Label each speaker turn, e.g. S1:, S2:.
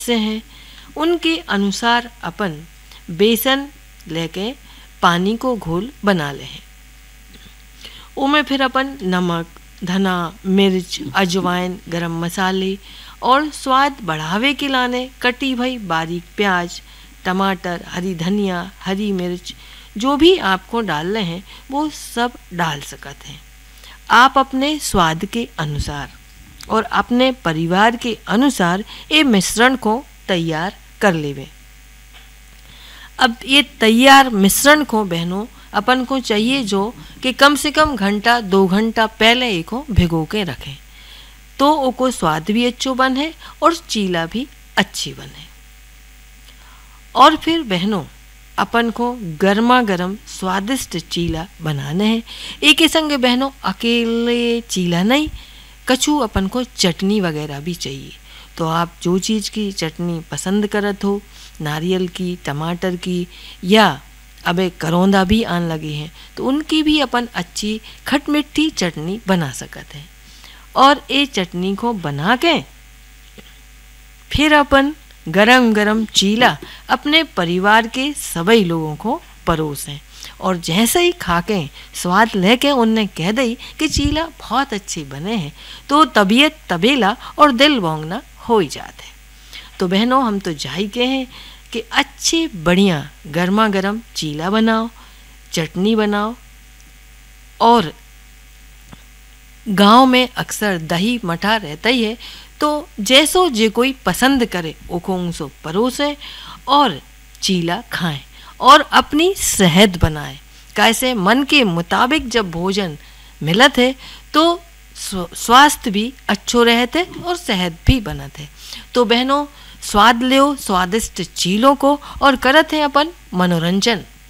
S1: से हैं उनके अनुसार अपन बेसन लेके पानी को घोल बना ले हैं। उमें फिर अपन नमक, धना, मिर्च, अजवाइन, गरम मसाले और स्वाद बढ़ावे के लाने कटी भई बारीक प्याज, टमाटर, हरी धनिया, हरी मिर्च जो भी आपको डालने हैं वो सब डाल सकते हैं। आप अपने स्वाद के अनुसार और अपने परिवार के अनुसार ये मिश्रण को तैयार कर लेवे। अब ये तैयार मिश्रण को बहनों अपन को चाहिए जो कि कम से कम घंटा 2 घंटा पहले इको भिगो के रखें, तो उको स्वाद भी अच्छो बने और चीला भी अच्छी बने। और फिर बहनों अपन को गर्मा गर्म स्वादिष्ट चीला बनाने हैं। एक ही संग बहनों अकेले चीला नहीं, कछु अपन को चटनी वगैरह भी चाहिए। तो आप जो चीज़ की चटनी पसंद करत हो, नारियल की, टमाटर की, या अबे करौंदा भी आन लगे हैं तो उनकी भी अपन अच्छी खट मिट्ठी चटनी बना सकते हैं। और ये चटनी को बना के फिर अपन गरम गरम चीला अपने परिवार के सभी लोगों को परोसें और जैसे ही खाके स्वाद लेके उनने कह दी कि चीला बहुत अच्छे बने हैं, तो तबीयत तबेला और दिल वांगना हो ही जाते। तो बहनों हम तो जाई के हैं कि अच्छे बढ़िया गर्मा गर्म चीला बनाओ, चटनी बनाओ। और गांव में अक्सर दही मठा रहता ही है, तो जैसो जे कोई पसंद करे उको सो परोसे और चीला खाएं और अपनी सेहत बनाए। कैसे मन के मुताबिक जब भोजन मिलत है तो स्वास्थ्य भी अच्छो रहते और सेहत भी बनत है। तो बहनों स्वाद लो स्वादिष्ट चीलों को और करत है अपन मनोरंजन।